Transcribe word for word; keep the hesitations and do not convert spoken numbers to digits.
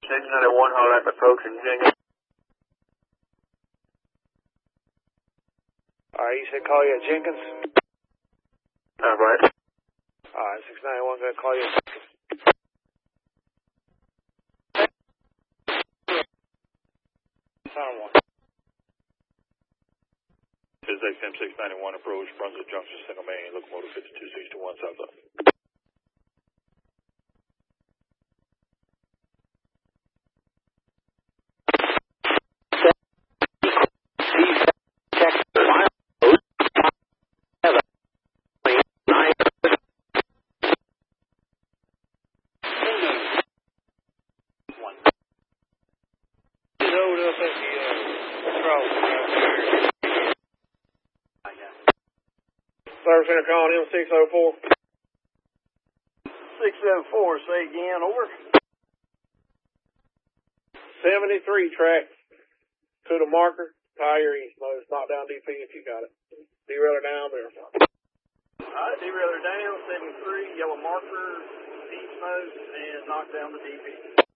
six ninety-one, Holland approaching Jenkins. Alright, you said call you at Jenkins? Uh, right. Alright, six ninety-one gonna call you at Jenkins. This is X M six ninety-one approach, Brunswick Junction, single main, locomotive fifty-two sixty-one, south up. Service center calling M six oh four. six oh four, say again, over. seventy-three track to the marker, tire east mode, knock down D P if you got it. Derailer down, verify. Alright, derailer down, seventy-three, yellow marker, east nose, and knock down the D P.